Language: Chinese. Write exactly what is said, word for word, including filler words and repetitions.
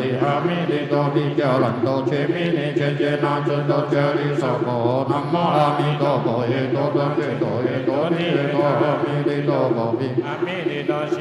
地阿弥陀多地教兰多切弥尼切切那尊多切利娑婆南无阿弥陀佛耶多多切多耶多尼耶多阿弥陀佛比阿弥陀多